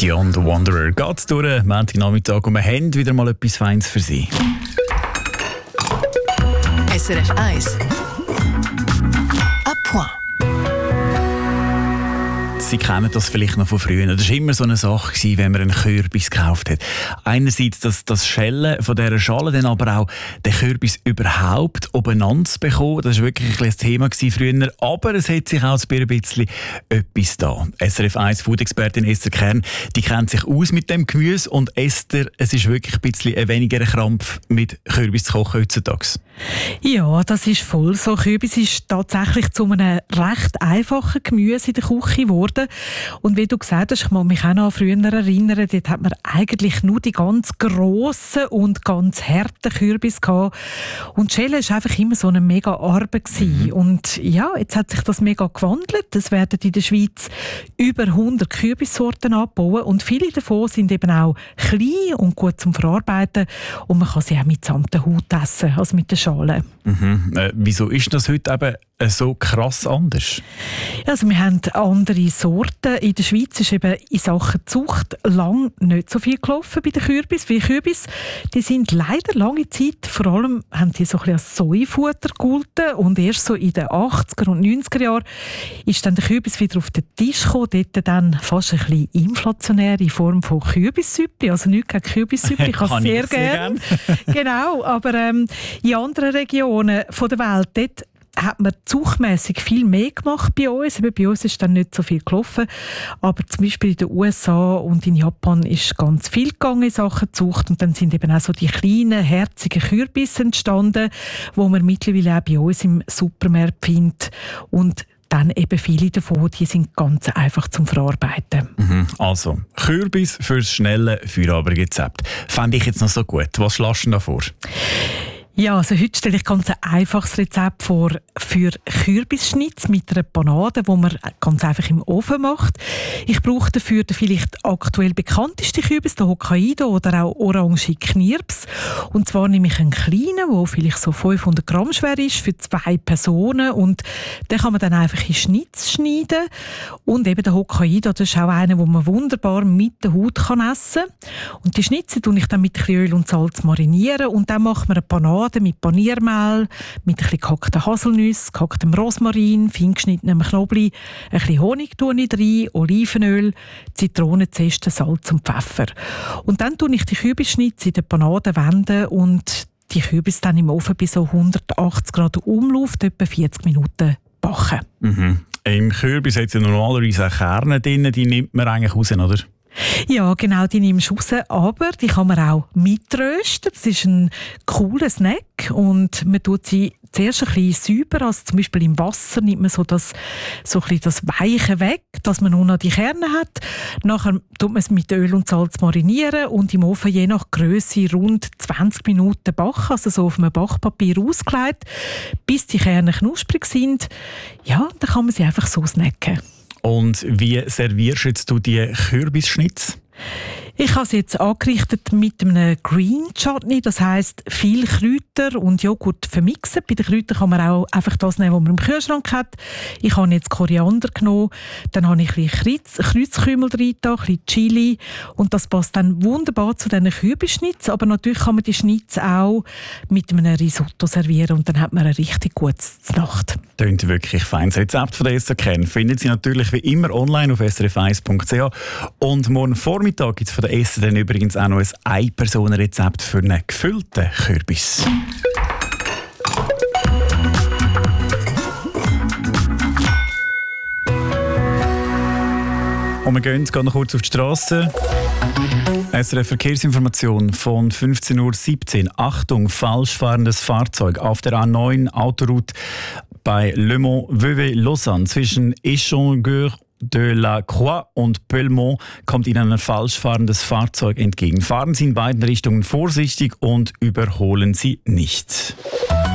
Dion the Wanderer geht durch Montagnachmittag und wir haben wieder mal etwas Feines für Sie. SRF 1 à point. Sie kennen das vielleicht noch von früher. Das war immer so eine Sache, wenn man einen Kürbis gekauft hat. Einerseits das Schälen von dieser Schale, dann aber auch den Kürbis überhaupt obeinander zu bekommen. Das war wirklich ein Thema früher. Aber es hat sich auch ein bisschen etwas da. SRF 1 Food-Expertin Esther Kern, die kennt sich aus mit dem Gemüse. Und Esther, es ist wirklich ein bisschen ein weniger Krampf, mit Kürbis zu kochen heutzutage. Ja, das ist voll so. Kürbis ist tatsächlich zu einem recht einfachen Gemüse in der Küche geworden. Und wie du gesagt hast, ich kann mich auch noch an früher erinnern, dort hat man eigentlich nur die ganz grossen und ganz harten Kürbis gehabt. Und die Schälen war einfach immer so eine mega Arbeit gewesen. Und ja, jetzt hat sich das mega gewandelt. Es werden in der Schweiz über 100 Kürbissorten angeboten und viele davon sind eben auch klein und gut zum Verarbeiten und man kann sie auch mitsamt der Haut essen, also mit der Schale. Wieso ist das heute eben so krass anders? Also wir haben andere Sorten. In der Schweiz ist eben in Sachen Zucht lang nicht so viel gelaufen bei den Kürbis. Wie Kürbis, die sind leider lange Zeit, vor allem haben die so ein bisschen als Säufutter gegolten und erst so in den 80er und 90er Jahren ist dann der Kürbis wieder auf den Tisch gekommen, dort dann fast ein bisschen inflationär in Form von Kürbissüppli, also nichts gegen Kürbissüppli, ich kann es sehr gerne. Genau, aber in anderen Regionen von der Welt, dort hat man zuchtmässig viel mehr gemacht bei uns. Eben bei uns ist dann nicht so viel gelaufen. Aber zum Beispiel in den USA und in Japan ist ganz viel gegangen in Sachen Zucht. Und dann sind eben auch so die kleinen, herzigen Kürbisse entstanden, die man mittlerweile auch bei uns im Supermarkt findet. Und dann eben viele davon, die sind ganz einfach zum Verarbeiten. Also, Kürbis fürs schnelle Feierabendrezept. Fände ich jetzt noch so gut. Was schlägst du da vor? Ja, also heute stelle ich ganz ein einfaches Rezept vor für Kürbisschnitz mit einer Panade, die man ganz einfach im Ofen macht. Ich brauche dafür den vielleicht aktuell bekannteste Kürbis, den Hokkaido oder auch Orange Knirps. Und zwar nehme ich einen kleinen, der vielleicht so 500 Gramm schwer ist, für 2 Personen. Und den kann man dann einfach in Schnitz schneiden. Und eben der Hokkaido, das ist auch einer, den man wunderbar mit der Haut essen kann. Und die Schnitze tue ich dann mit ein bisschen Öl und Salz marinieren. Und dann macht man eine Panade mit Paniermehl, mit ein bisschen gehackten Haselnüssen, gehacktem Rosmarin, fein geschnittenem Knoblauch, ein bisschen Honig tue ich rein, Olivenöl, Zitronenzeste, Salz und Pfeffer. Und dann tue ich die Kürbisschnitze in der Panade wenden und die Kürbis dann im Ofen bei so 180 Grad umläuft, etwa 40 Minuten backen. Im Kürbis hat es ja normalerweise auch Kerne drin, die nimmt man eigentlich raus, oder? Ja, genau, die nimmst du raus, aber die kann man auch mitrösten. Das ist ein cooler Snack und man tut sie zuerst ein bisschen säuber, also zum Beispiel im Wasser nimmt man so ein bisschen das Weiche weg, dass man nur noch die Kerne hat. Nachher tut man es mit Öl und Salz marinieren und im Ofen je nach Grösse rund 20 Minuten backen, also so auf einem Backpapier ausgelegt, bis die Kerne knusprig sind. Ja, dann kann man sie einfach so snacken. Und wie servierst jetzt du die Kürbisschnitz? Ich habe sie jetzt angerichtet mit einem Green Chutney, das heisst viel Kräuter und Joghurt vermixen. Bei den Kräutern kann man auch einfach das nehmen, was man im Kühlschrank hat. Ich habe jetzt Koriander genommen, dann habe ich ein bisschen Kreuzkümmel rein, ein bisschen Chili und das passt dann wunderbar zu diesen Kürbisschnitz. Aber natürlich kann man die Schnitz auch mit einem Risotto servieren und dann hat man eine richtig gutes Nacht. Klingt wirklich fein. Das Rezept von der Esther Kern finden Sie natürlich wie immer online auf srf1.ch und morgen Vormittag gibt es von der Esther dann übrigens auch noch ein Ein-Personen-Rezept für einen gefüllten Kürbis. Und wir gehen noch kurz auf die Straße. SRF Verkehrsinformation von 15:17 Uhr. Achtung, falsch fahrendes Fahrzeug auf der A9 Autoroute bei Le Mans-Vevey-Lausanne zwischen Échangeur de la Croix und Pellemont kommt Ihnen ein falsch fahrendes Fahrzeug entgegen. Fahren Sie in beiden Richtungen vorsichtig und überholen Sie nicht.